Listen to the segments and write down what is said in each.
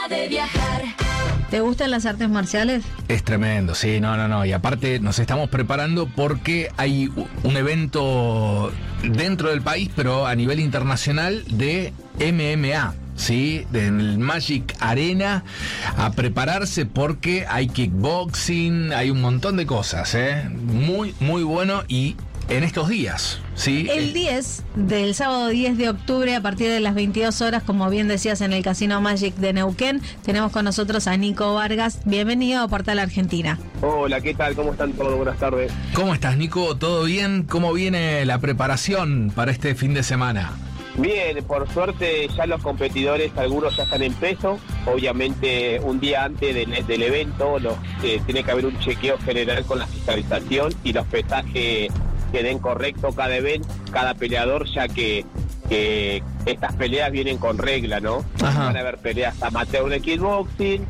de viajar. ¿Te gustan las artes marciales? Es tremendo, sí, no. Y aparte nos estamos preparando porque hay un evento dentro del país, pero a nivel internacional, de MMA. Sí, del Magic Arena, a prepararse porque hay kickboxing, hay un montón de cosas, muy, muy bueno y en estos días, ¿sí? El 10 del sábado 10 de octubre a partir de las 22 horas, como bien decías, en el Casino Magic de Neuquén, tenemos con nosotros a Nico Vargas. Bienvenido a Portal Argentina. Hola, ¿qué tal? ¿Cómo están todos? Buenas tardes. ¿Cómo estás, Nico? ¿Todo bien? ¿Cómo viene la preparación para este fin de semana? Bien, por suerte ya los competidores, algunos ya están en peso. Obviamente un día antes del evento tiene que haber un chequeo general con la fiscalización y los pesajes que den correcto cada peleador, ya que estas peleas vienen con regla, ¿no? Ajá. Van a haber peleas amateur de kickboxing,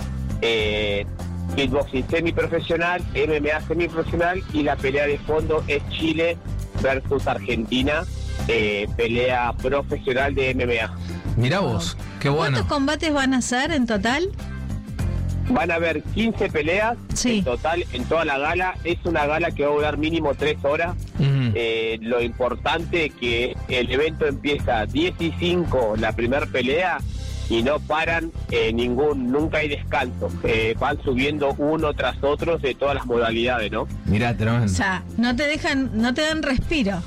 kickboxing semiprofesional, MMA semiprofesional, y la pelea de fondo es Chile versus Argentina, pelea profesional de MMA. Mirá vos, qué bueno. ¿Cuántos combates van a ser en total? Van a haber 15 peleas Sí. en total en toda la gala. Es una gala que va a durar mínimo 3 horas. Lo importante es que el evento empieza a 10:05 la primera pelea y no paran nunca hay descanso. Van subiendo uno tras otro de todas las modalidades, ¿no? Mirá, tremendo. O sea, no te dan respiro.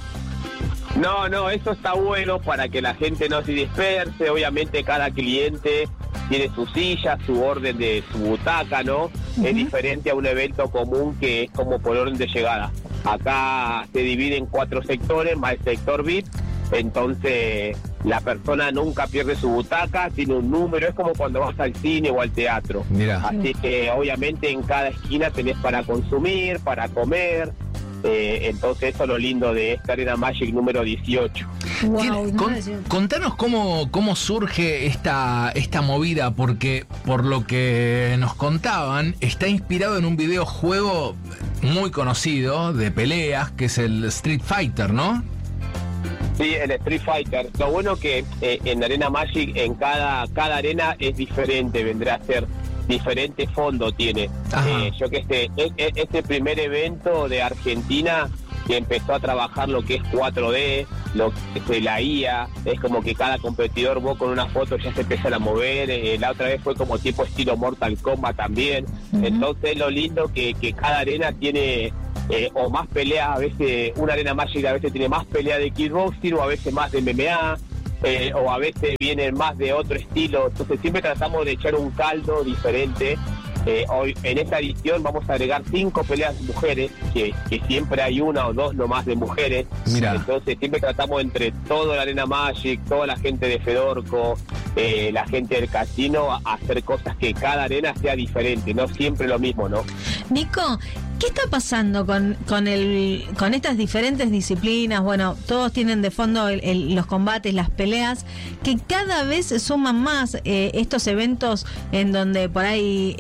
No, eso está bueno para que la gente no se disperse. Obviamente cada cliente tiene su silla, su orden de su butaca, ¿no? Uh-huh. Es diferente a un evento común que es como por orden de llegada. Acá se divide en 4 sectores, más el sector VIP. Entonces la persona nunca pierde su butaca, tiene un número, es como cuando vas al cine o al teatro. Mirá. Así que obviamente en cada esquina tenés para consumir, para comer. Entonces eso es lo lindo de esta Arena Magic número 18. Wow, Contanos cómo surge esta movida, porque por lo que nos contaban, está inspirado en un videojuego muy conocido de peleas, que es el Street Fighter, ¿no? Sí, el Street Fighter. Lo bueno que en Arena Magic, en cada arena es diferente, vendrá a ser diferente fondo tiene. Yo que este primer evento de Argentina que empezó a trabajar lo que es 4D, lo que es la IA, es como que cada competidor vos con una foto ya se empiezan a mover. La otra vez fue como tipo estilo Mortal Kombat también. Uh-huh. Entonces lo lindo que cada arena tiene o más peleas, a veces una Arena Magic a veces tiene más pelea de kickboxing o a veces más de MMA. O a veces vienen más de otro estilo, entonces siempre tratamos de echar un caldo diferente. Hoy en esta edición vamos a agregar 5 peleas de mujeres, que siempre hay 1 o 2 nomás de mujeres. Mirá. Entonces siempre tratamos entre toda la Arena Magic, toda la gente de Fedorco, la gente del casino, a hacer cosas que cada arena sea diferente, no siempre lo mismo, ¿no? Nico, ¿qué está pasando con estas diferentes disciplinas? Bueno, todos tienen de fondo los combates, las peleas, que cada vez se suman más estos eventos en donde por ahí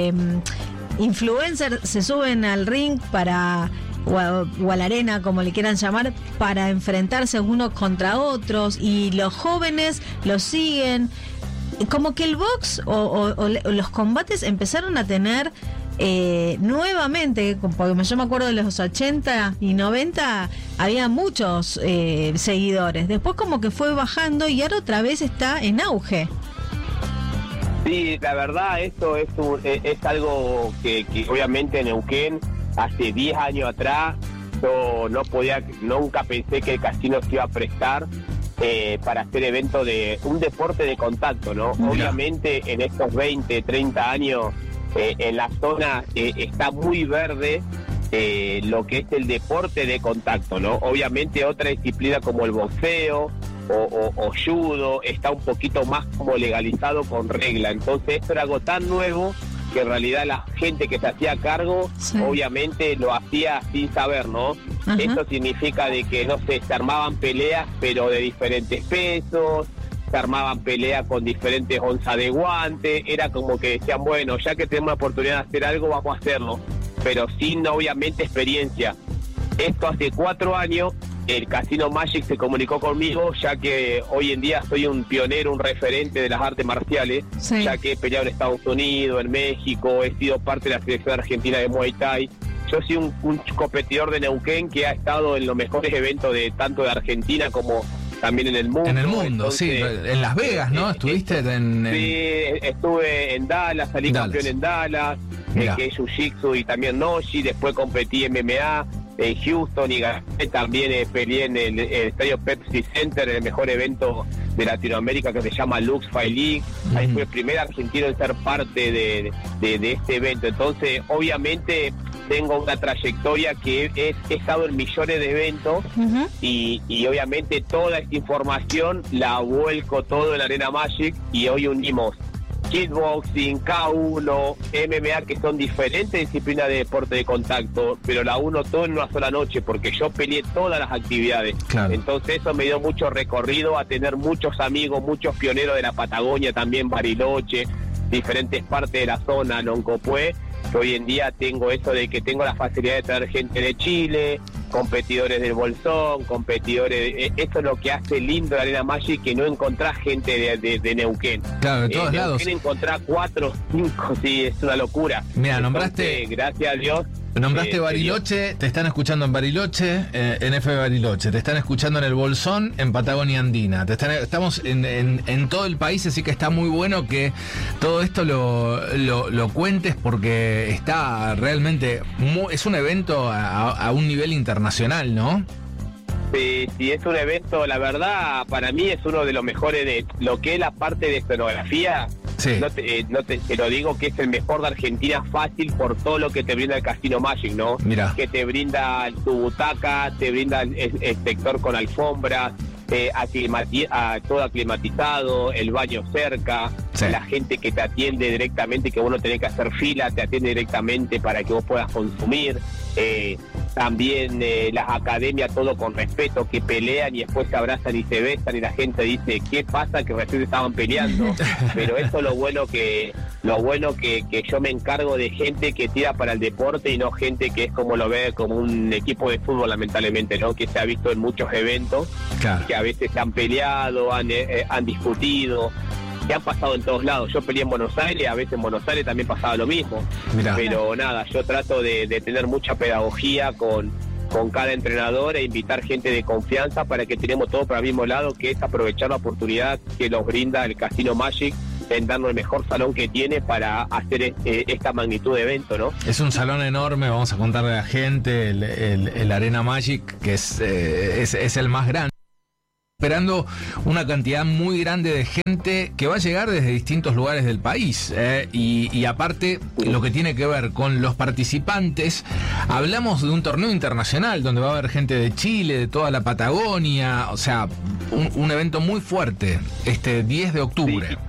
influencers se suben al ring o a la arena, como le quieran llamar, para enfrentarse unos contra otros, y los jóvenes los siguen. Como que el box o los combates empezaron a tener nuevamente, porque yo me acuerdo de los 80 y 90 había muchos seguidores, después como que fue bajando y ahora otra vez está en auge. Sí, la verdad esto es algo que obviamente en Neuquén hace 10 años atrás yo nunca pensé que el casino se iba a prestar para hacer eventos de un deporte de contacto, ¿no? Mira. Obviamente en estos 20, 30 años en la zona está muy verde lo que es el deporte de contacto, ¿no? Obviamente otra disciplina como el boxeo o judo está un poquito más como legalizado con regla. Entonces esto era algo tan nuevo que en realidad la gente que se hacía cargo, sí, obviamente lo hacía sin saber, ¿no? Ajá. Esto significa de que, no sé, se armaban peleas pero de diferentes pesos, se armaban peleas con diferentes onzas de guante, era como que decían, bueno, ya que tenemos la oportunidad de hacer algo, vamos a hacerlo, pero sin obviamente experiencia. Esto hace 4 años el Casino Magic se comunicó conmigo, ya que hoy en día soy un pionero, un referente de las artes marciales, sí, ya que he peleado en Estados Unidos, en México, he sido parte de la selección argentina de Muay Thai. Yo soy un competidor de Neuquén que ha estado en los mejores eventos de tanto de Argentina como también en el mundo. En el mundo, entonces, sí. En Las Vegas, ¿no? ¿Estuviste en...? Sí, estuve en Dallas, salí campeón en Dallas, que es Jiu-Jitsu y también Noshi, después competí en MMA en Houston y gané, también peleé en el estadio Pepsi Center, el mejor evento de Latinoamérica que se llama Lux Fight League. Ahí fui el primer argentino en ser parte de este evento. Entonces, obviamente, tengo una trayectoria que he estado en millones de eventos y obviamente toda esta información la vuelco todo en la Arena Magic y hoy unimos kickboxing, K1, MMA, que son diferentes disciplinas de deporte de contacto, pero la uno todo en una sola noche, porque yo peleé todas las actividades. Claro. Entonces eso me dio mucho recorrido a tener muchos amigos, muchos pioneros de la Patagonia, también Bariloche, diferentes partes de la zona, Loncopué, que hoy en día tengo eso de que tengo la facilidad de traer gente de Chile, competidores del Bolsón, competidores... Eso es lo que hace lindo la Arena Magic, que no encontrás gente de Neuquén. Claro, de todos lados. Neuquén encontrás 4, 5, sí, es una locura. Mira, Entonces, nombraste... gracias a Dios... Nombraste Bariloche, te están escuchando en Bariloche, en F Bariloche, te están escuchando en el Bolsón, en Patagonia Andina. Estamos en todo el país, así que está muy bueno que todo esto lo cuentes, porque está realmente... es un evento a un nivel internacional, ¿no? Sí, es un evento, la verdad, para mí es uno de los mejores de lo que es la parte de escenografía. Sí. Te lo digo que es el mejor de Argentina fácil por todo lo que te brinda el Casino Magic, ¿no? Mirá. Que te brinda tu butaca, te brinda el sector con alfombras, todo aclimatizado, el baño cerca, sí, la gente que te atiende directamente, que vos no tenés que hacer fila, te atiende directamente para que vos puedas consumir. También las academias, todo con respeto, que pelean y después se abrazan y se besan y la gente dice, ¿qué pasa? Que recién estaban peleando. Pero eso es lo bueno que yo me encargo de gente que tira para el deporte y no gente que es como lo ve como un equipo de fútbol, lamentablemente, ¿no? Que se ha visto en muchos eventos, claro, que a veces se han peleado, han discutido, que han pasado en todos lados. Yo peleé en Buenos Aires, a veces en Buenos Aires también pasaba lo mismo. Mirá. Pero nada, yo trato de tener mucha pedagogía con cada entrenador e invitar gente de confianza para que tenemos todo para el mismo lado, que es aprovechar la oportunidad que nos brinda el Casino Magic en darnos el mejor salón que tiene para hacer esta magnitud de evento, ¿no? Es un salón enorme, vamos a contarle a la gente, el Arena Magic, que es el más grande, esperando una cantidad muy grande de gente que va a llegar desde distintos lugares del país, y aparte lo que tiene que ver con los participantes, hablamos de un torneo internacional donde va a haber gente de Chile, de toda la Patagonia, o sea, un evento muy fuerte, 10 de octubre. Sí.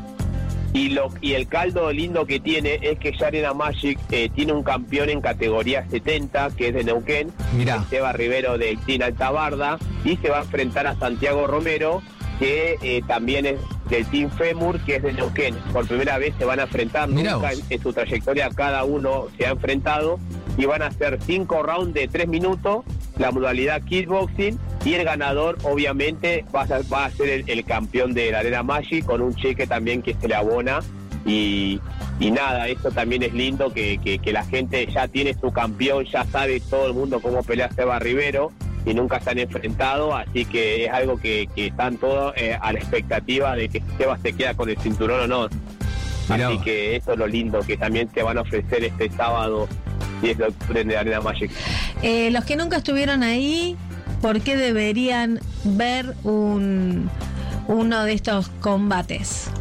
Y el caldo lindo que tiene es que ya Arena Magic tiene un campeón en categoría 70, que es de Neuquén, Seba Rivero de Tina Altabarda, y se va a enfrentar a Santiago Romero, que también es del Team Femur, que es de Neuquén. Por primera vez se van a enfrentar, nunca en su trayectoria cada uno se ha enfrentado, y van a hacer 5 rounds de 3 minutos, la modalidad kickboxing, y el ganador obviamente va a ser el campeón de la Arena Magic, con un cheque también que se le abona, y nada, esto también es lindo, que la gente ya tiene su campeón, ya sabe todo el mundo cómo pelea Seba Rivero, y nunca se han enfrentado, así que es algo que están todos a la expectativa de que Seba se queda con el cinturón o no. Así que eso es lo lindo, que también te van a ofrecer este sábado 10 de octubre en la Arena Magic. Los que nunca estuvieron ahí, ¿por qué deberían ver uno de estos combates?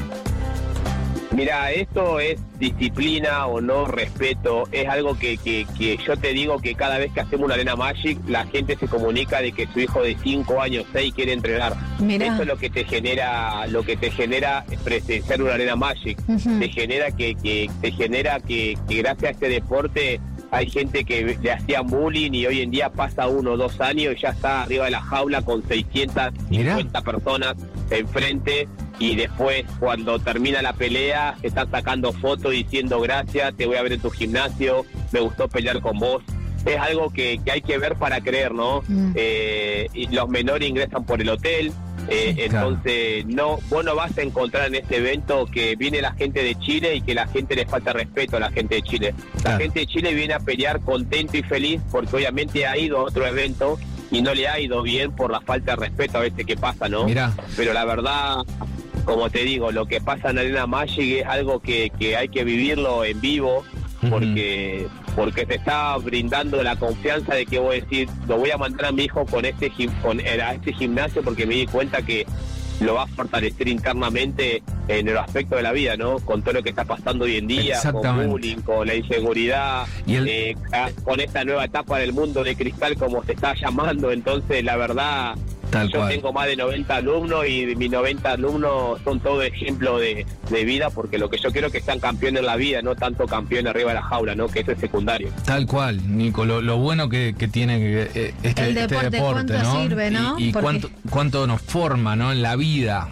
Mira, esto es disciplina o no, respeto. Es algo que yo te digo que cada vez que hacemos una Arena Magic, la gente se comunica de que su hijo de 5 años, 6 quiere entrenar. Mirá. Eso es lo que te genera presenciar una Arena Magic. Te genera que gracias a este deporte hay gente que le hacía bullying y hoy en día pasa 1 o 2 años y ya está arriba de la jaula con 650 personas enfrente, y después cuando termina la pelea se están sacando fotos diciendo gracias, te voy a ver en tu gimnasio, me gustó pelear con vos. es algo que hay que ver para creer, ¿no? Y los menores ingresan por el hotel. Entonces vos no vas a encontrar en este evento que viene la gente de Chile y que la gente le falta respeto a la gente de Chile. La gente de Chile viene a pelear contento y feliz porque obviamente ha ido a otro evento y no le ha ido bien por la falta de respeto a veces que pasa, ¿no? Mirá. Pero la verdad, como te digo, lo que pasa en Arena Magic es algo que hay que vivirlo en vivo, porque te está brindando la confianza de que voy a decir, lo voy a mandar a mi hijo a este gimnasio porque me di cuenta que lo va a fortalecer internamente en el aspecto de la vida, ¿no? Con todo lo que está pasando hoy en día, con bullying, con la inseguridad, con esta nueva etapa del mundo de cristal, como se está llamando. Entonces, la verdad, yo tengo más de 90 alumnos y mis 90 alumnos son todo ejemplo de vida, porque lo que yo quiero es que sean campeones en la vida, no tanto campeones arriba de la jaula, ¿no? Que eso es secundario. Tal cual, Nico, lo bueno que tiene este deporte, cuánto ¿no? sirve, ¿no? Y cuánto nos forma, ¿no? En la vida.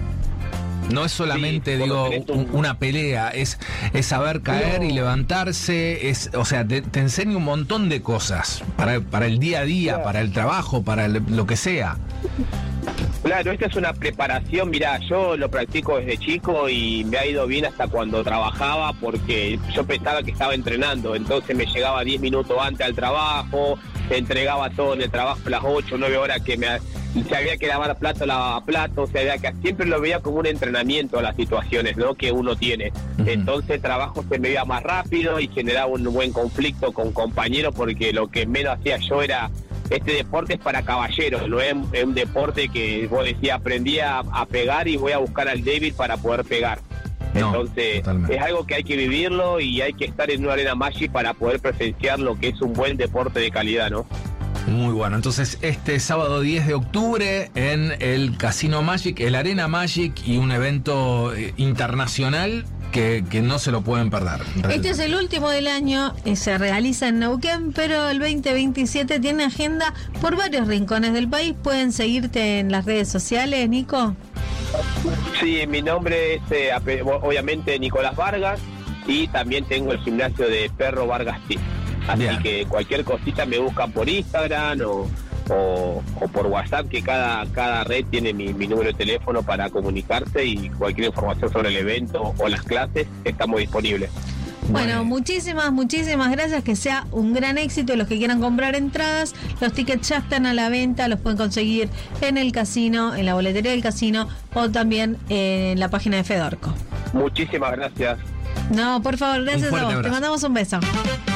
No es solamente, una pelea, es saber caer y levantarse, o sea, te enseña un montón de cosas para el día a día, para el trabajo, para lo que sea. Claro, esta es una preparación. Mirá, yo lo practico desde chico y me ha ido bien hasta cuando trabajaba, porque yo pensaba que estaba entrenando, entonces me llegaba 10 minutos antes al trabajo, entregaba todo en el trabajo a las 8 o 9 horas que se había que lavar plato, lavaba plato, siempre lo veía como un entrenamiento a las situaciones, ¿no? Que uno tiene. Entonces el trabajo se me iba más rápido y generaba un buen conflicto con compañeros, porque lo que menos hacía yo era, este deporte es para caballeros, no es un deporte que vos decías, aprendí a pegar y voy a buscar al débil para poder pegar. Entonces, totalmente. Es algo que hay que vivirlo y hay que estar en una Arena Magic para poder presenciar lo que es un buen deporte de calidad, ¿no? Muy bueno, entonces este sábado 10 de octubre en el Casino Magic, el Arena Magic, y un evento internacional que no se lo pueden perder. Este es el último del año, se realiza en Neuquén, pero el 2027 tiene agenda por varios rincones del país. ¿Pueden seguirte en las redes sociales, Nico? Sí, mi nombre es obviamente Nicolás Vargas, y también tengo el gimnasio de Perro Vargas Team. Así que cualquier cosita me buscan por Instagram o por WhatsApp, que cada red tiene mi número de teléfono para comunicarse, y cualquier información sobre el evento o las clases estamos disponibles. Bueno, muchísimas gracias, que sea un gran éxito. Los que quieran comprar entradas, los tickets ya están a la venta, los pueden conseguir en el casino, en la boletería del casino, o también en la página de Fedorco. Muchísimas gracias. No, por favor, gracias a vos. Te mandamos un beso.